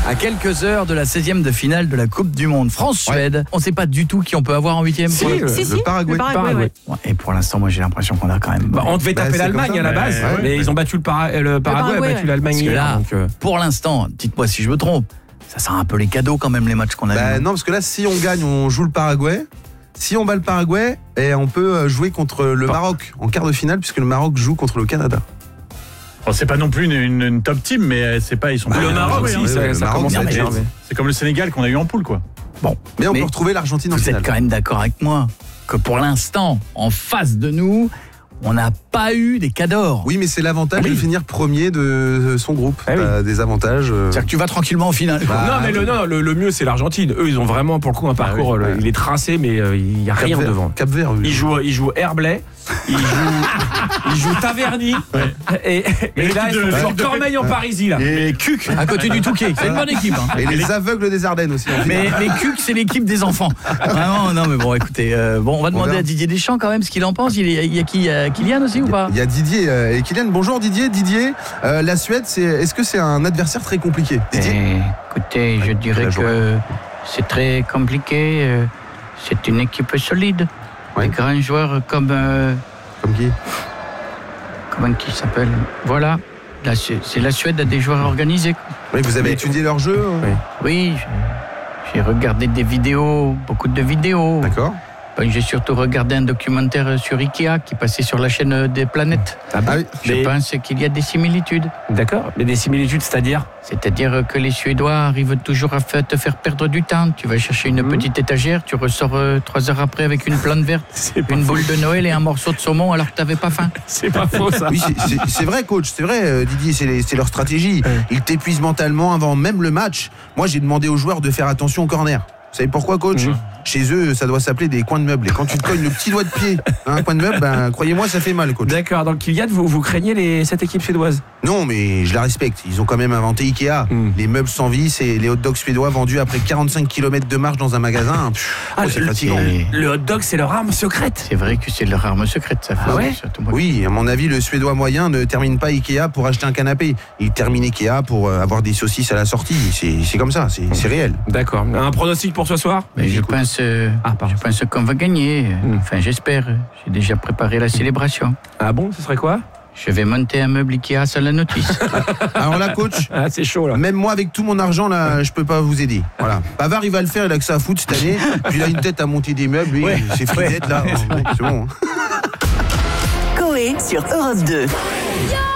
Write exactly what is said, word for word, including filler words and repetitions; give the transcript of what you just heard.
À quelques heures de la seizième de finale de la Coupe du Monde, France-Suède, ouais. On ne sait pas du tout qui on peut avoir en huitième. Si, le, si, si, le Paraguay. Le Paraguay, Paraguay. Ouais. Et pour l'instant, moi j'ai l'impression qu'on a quand même... Bah, on devait taper bah, l'Allemagne à la base, ouais, mais ouais. Ils ont battu le, para... le Paraguay, le Paraguay a battu ouais. l'Allemagne hier. Là, donc, euh... pour l'instant, dites-moi si je me trompe, ça sent un peu les cadeaux quand même les matchs qu'on a bah, eu. Non, parce que là, si on gagne, on joue le Paraguay. Si on bat le Paraguay, et on peut jouer contre le Maroc en quart de finale, puisque le Maroc joue contre le Canada. Bon, c'est pas non plus une, une, une top team, mais c'est pas, ils sont bah, pas le Maroc aussi, hein, ça, ouais, ça Maroc, commence à être bien. C'est comme le Sénégal qu'on a eu en poule, quoi. Bon, mais on mais peut retrouver l'Argentine en vous finale. Vous êtes quand même d'accord avec moi que pour l'instant, en face de nous, on n'a pas eu des cadors. Oui, mais c'est l'avantage oui. de finir premier de son groupe. Ah oui. euh, des avantages. Euh... C'est-à-dire que tu vas tranquillement en finale. Bah, non, mais le, non, le, le mieux, c'est l'Argentine. Eux, ils ont vraiment, pour le coup, un parcours. Ah oui, ouais. Il est tracé, mais euh, il n'y a Cap rien Vert, devant. Cap Vert. Oui. Ils jouent, ils jouent Herblay. Ils jouent, ils jouent Taverny. Ouais. Et, et là, ils sont sur Cormeil en Parisie. Là. Et Cuc, à côté du Touquet. C'est une bonne équipe. Hein. Et les aveugles des Ardennes aussi. Mais, mais Cuc, c'est l'équipe des enfants. Vraiment, non, mais bon, écoutez. Euh, bon, on va demander on à Didier Deschamps quand même ce qu'il en pense. Il y a, il y a qui il y a Kylian aussi ou pas? Il y a Didier euh, et Kylian. Bonjour Didier. Didier, euh, la Suède, c'est, est-ce que c'est un adversaire très compliqué? Didier Écoutez, je dirais que c'est très compliqué. Euh, c'est une équipe solide. Ouais. Des grands joueurs comme... Euh, comme qui? Comment qui s'appelle? Voilà. La, c'est la Suède a des joueurs organisés. Oui, vous avez Mais, étudié leur jeu? Oui, oui j'ai regardé des vidéos, beaucoup de vidéos. D'accord. J'ai surtout regardé un documentaire sur Ikea qui passait sur la chaîne des planètes. Ah bah, Je mais... pense qu'il y a des similitudes. D'accord, mais des similitudes, c'est-à-dire? C'est-à-dire que les Suédois arrivent toujours à te faire perdre du temps. Tu vas chercher une mmh. petite étagère, tu ressors euh, trois heures après avec une plante verte, une boule faux. de Noël et un morceau de saumon alors que tu n'avais pas faim. C'est pas faux ça. Oui, c'est, c'est, c'est vrai coach, c'est vrai euh, Didier, c'est, les, c'est leur stratégie. Ouais. Ils t'épuisent mentalement avant même le match. Moi j'ai demandé aux joueurs de faire attention au corner. Vous savez pourquoi, coach? mmh. Chez eux, ça doit s'appeler des coins de meubles. Et quand tu te cognes le petit doigt de pied à un coin de meuble, ben, croyez-moi, ça fait mal, coach. D'accord, donc Kylian, vous, vous craignez les, cette équipe suédoise? Non, mais je la respecte. Ils ont quand même inventé Ikea. Mmh. Les meubles sans vis et les hot dogs suédois vendus après quarante-cinq kilomètres de marche dans un magasin. Pff, ah, oh, c'est le, fatigant. Le hot dog, c'est leur arme secrète. C'est vrai que c'est leur arme secrète, ça. Ah ouais oui, à mon avis, le Suédois moyen ne termine pas Ikea pour acheter un canapé. Il termine Ikea pour avoir des saucisses à la sortie. C'est, c'est comme ça, c'est, c'est réel. D'accord. Un pronostic pour ce soir? Mais je pense... Euh... Ah, Je pense qu'on va gagner. Mmh. Enfin, j'espère. J'ai déjà préparé la célébration. Ah bon? Ce serait quoi? Je vais monter un meuble Ikea sur la notice. Alors là, coach, ah, c'est chaud là. Même moi, avec tout mon argent, là, je peux pas vous aider. Voilà. Pavard, il va le faire, il a que ça à foutre cette année. Puis il a une tête à monter des meubles. Lui, ouais. C'est frisette là. Ouais. C'est bon. Coé sur Europe deux.